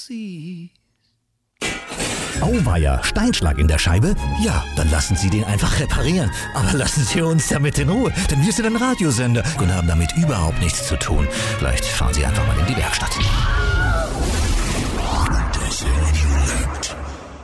sie. Auweia, Steinschlag in der Scheibe? Ja, dann lassen Sie den einfach reparieren. Aber lassen Sie uns damit in Ruhe, denn wir sind ein Radiosender und haben damit überhaupt nichts zu tun. Vielleicht fahren Sie einfach mal in die Werkstatt.